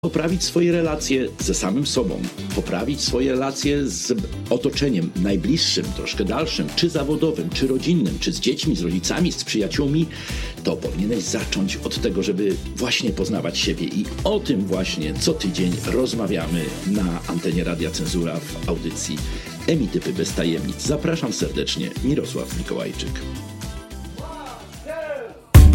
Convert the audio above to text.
poprawić swoje relacje ze samym sobą, poprawić swoje relacje z otoczeniem najbliższym, troszkę dalszym, czy zawodowym, czy rodzinnym, czy z dziećmi, z rodzicami, z przyjaciółmi, to powinieneś zacząć od tego, żeby właśnie poznawać siebie i o tym właśnie co tydzień rozmawiamy na antenie Radia Cenzura w audycji Emitypy bez tajemnic. Zapraszam serdecznie, Mirosław Mikołajczyk.